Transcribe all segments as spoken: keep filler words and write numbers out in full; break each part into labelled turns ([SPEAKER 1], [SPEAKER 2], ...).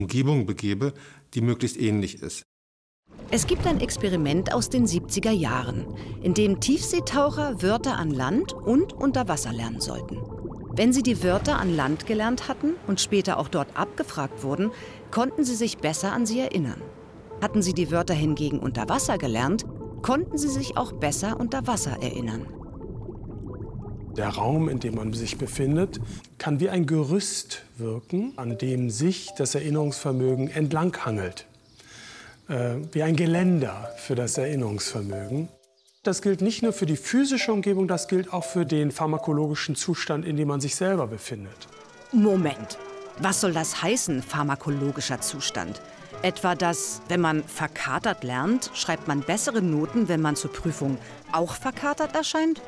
[SPEAKER 1] Umgebung begebe, die möglichst ähnlich ist.
[SPEAKER 2] Es gibt ein Experiment aus den siebziger Jahren, in dem Tiefseetaucher Wörter an Land und unter Wasser lernen sollten. Wenn sie die Wörter an Land gelernt hatten und später auch dort abgefragt wurden, konnten sie sich besser an sie erinnern. Hatten sie die Wörter hingegen unter Wasser gelernt, konnten sie sich auch besser unter Wasser erinnern.
[SPEAKER 3] Der Raum, in dem man sich befindet, kann wie ein Gerüst wirken, an dem sich das Erinnerungsvermögen entlanghangelt. Äh, wie ein Geländer für das Erinnerungsvermögen. Das gilt nicht nur für die physische Umgebung, das gilt auch für den pharmakologischen Zustand, in dem man sich selber befindet.
[SPEAKER 2] Moment, was soll das heißen, pharmakologischer Zustand? Etwa, dass, wenn man verkatert lernt, schreibt man bessere Noten, wenn man zur Prüfung auch verkatert erscheint?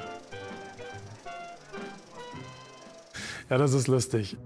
[SPEAKER 3] Ja, das ist lustig.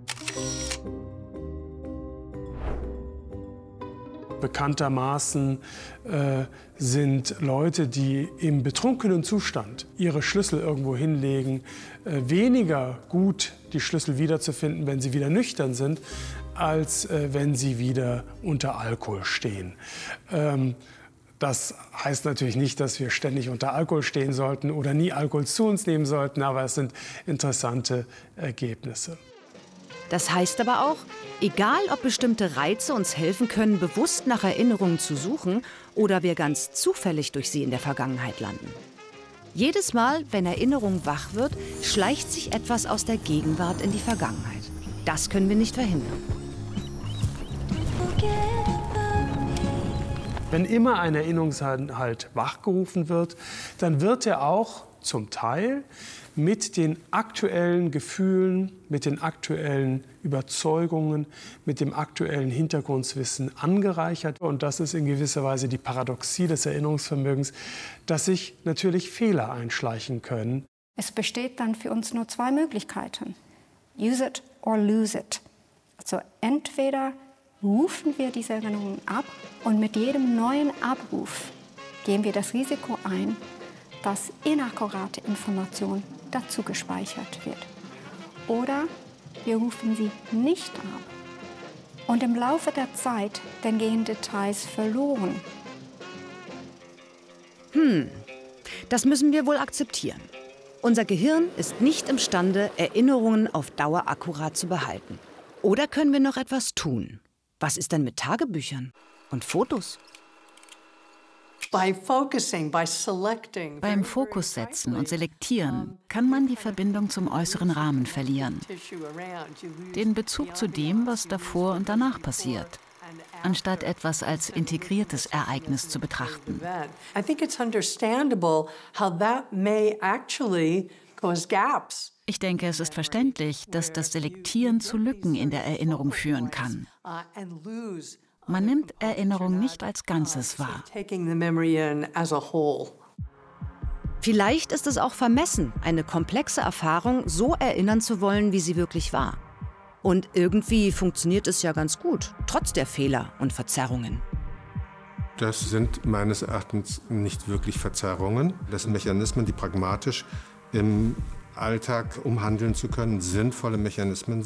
[SPEAKER 3] Bekanntermaßen äh, sind Leute, die im betrunkenen Zustand ihre Schlüssel irgendwo hinlegen, äh, weniger gut die Schlüssel wiederzufinden, wenn sie wieder nüchtern sind, als äh, wenn sie wieder unter Alkohol stehen. Ähm, das heißt natürlich nicht, dass wir ständig unter Alkohol stehen sollten oder nie Alkohol zu uns nehmen sollten, aber es sind interessante Ergebnisse.
[SPEAKER 2] Das heißt aber auch, egal ob bestimmte Reize uns helfen können, bewusst nach Erinnerungen zu suchen oder wir ganz zufällig durch sie in der Vergangenheit landen. Jedes Mal, wenn Erinnerung wach wird, schleicht sich etwas aus der Gegenwart in die Vergangenheit. Das können wir nicht verhindern.
[SPEAKER 3] Wenn immer ein Erinnerungsinhalt wachgerufen wird, dann wird er auch zum Teil mit den aktuellen Gefühlen, mit den aktuellen Überzeugungen, mit dem aktuellen Hintergrundwissen angereichert. Und das ist in gewisser Weise die Paradoxie des Erinnerungsvermögens, dass sich natürlich Fehler einschleichen können.
[SPEAKER 4] Es besteht dann für uns nur zwei Möglichkeiten. Use it or lose it. Also entweder rufen wir diese Erinnerungen ab und mit jedem neuen Abruf gehen wir das Risiko ein, dass inakkurate Information dazu gespeichert wird. Oder wir rufen sie nicht ab. Und im Laufe der Zeit dann gehen Details verloren.
[SPEAKER 2] Hm, das müssen wir wohl akzeptieren. Unser Gehirn ist nicht imstande, Erinnerungen auf Dauer akkurat zu behalten. Oder können wir noch etwas tun? Was ist denn mit Tagebüchern und Fotos?
[SPEAKER 5] Beim
[SPEAKER 6] Fokussetzen und Selektieren kann man die Verbindung zum äußeren Rahmen verlieren. Den Bezug zu dem, was davor und danach passiert, anstatt etwas als integriertes Ereignis zu betrachten. Ich denke, es ist verständlich, dass das Selektieren zu Lücken in der Erinnerung führen kann. Man nimmt Erinnerung nicht als Ganzes wahr.
[SPEAKER 2] Vielleicht ist es auch vermessen, eine komplexe Erfahrung so erinnern zu wollen, wie sie wirklich war. Und irgendwie funktioniert es ja ganz gut, trotz der Fehler und Verzerrungen.
[SPEAKER 1] Das sind meines Erachtens nicht wirklich Verzerrungen. Das sind Mechanismen, die pragmatisch im Alltag umhandeln zu können, sinnvolle Mechanismen sind.